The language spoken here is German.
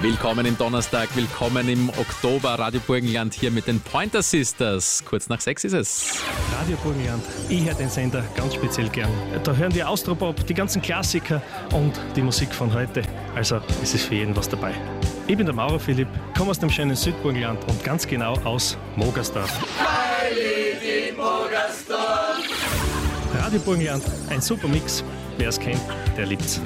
Willkommen im Donnerstag, willkommen im Oktober. Radio Burgenland hier mit den Pointer Sisters. Kurz nach 6 ist es. Radio Burgenland, ich höre den Sender ganz speziell gern. Da hören wir Austropop, die ganzen Klassiker und die Musik von heute. Also es ist für jeden was dabei. Ich bin der Maurer Philipp, komme aus dem schönen Südburgenland und ganz genau aus Mogersdorf. Heilig in Mogersdorf! Radio Burgenland, ein super Mix. Wer es kennt, der liebt's.